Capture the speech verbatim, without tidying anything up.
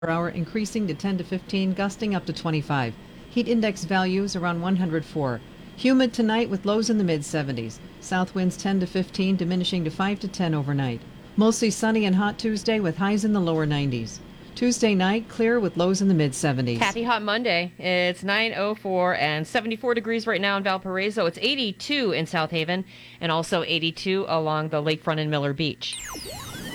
per hour increasing to ten to fifteen, gusting up to twenty-five. Heat index values around one hundred four. Humid tonight with lows in the mid seventies. South winds ten to fifteen, diminishing to five to ten overnight. Mostly sunny and hot Tuesday with highs in the lower nineties. Tuesday night, clear with lows in the mid seventies. Happy Hot Monday. It's nine oh four and seventy-four degrees right now in Valparaiso. It's eighty-two in South Haven and also eighty-two along the lakefront in Miller Beach.